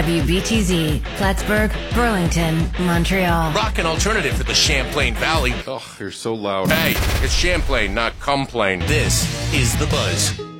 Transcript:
WBTZ, Plattsburgh, Burlington, Montreal. Rock and alternative for the Champlain Valley. Oh, you're so loud. Hey, it's Champlain, not complain. This is The Buzz.